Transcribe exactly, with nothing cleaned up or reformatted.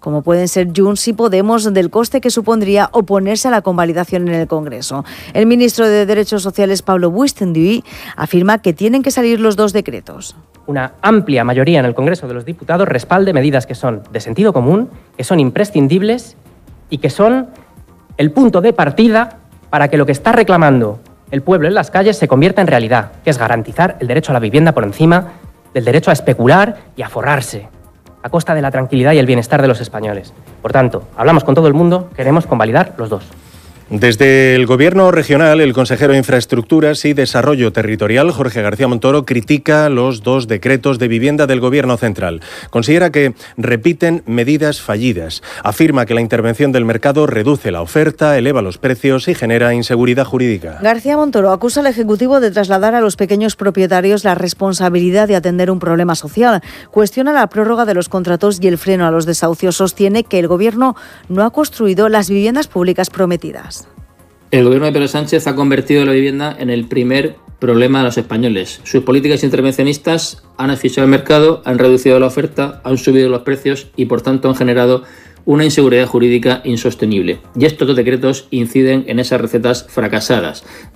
como pueden ser Junts y Podemos, del coste que supondría oponerse a la convalidación en el Congreso. El ministro de Derechos Sociales, Pablo Buixtenduy, afirma que tienen que salir los dos decretos. Una amplia mayoría en el Congreso de los Diputados respalde medidas que son de sentido común, que son imprescindibles y que son el punto de partida para que lo que está reclamando el pueblo en las calles se convierta en realidad, que es garantizar el derecho a la vivienda por encima del derecho a especular y a forrarse, a costa de la tranquilidad y el bienestar de los españoles. Por tanto, hablamos con todo el mundo, queremos convalidar los dos. Desde el Gobierno regional, el consejero de Infraestructuras y Desarrollo Territorial, Jorge García Montoro, critica los dos decretos de vivienda del Gobierno central. Considera que repiten medidas fallidas. Afirma que la intervención del mercado reduce la oferta, eleva los precios y genera inseguridad jurídica. García Montoro acusa al Ejecutivo de trasladar a los pequeños propietarios la responsabilidad de atender un problema social. Cuestiona la prórroga de los contratos y el freno a los desahucios. Sostiene que el Gobierno no ha construido las viviendas públicas prometidas. El gobierno de Pedro Sánchez ha convertido la vivienda en el primer problema de los españoles. Sus políticas intervencionistas han asfixiado el mercado, han reducido la oferta, han subido los precios y por tanto han generado una inseguridad jurídica insostenible. Y estos dos decretos inciden en esas recetas fracasadas.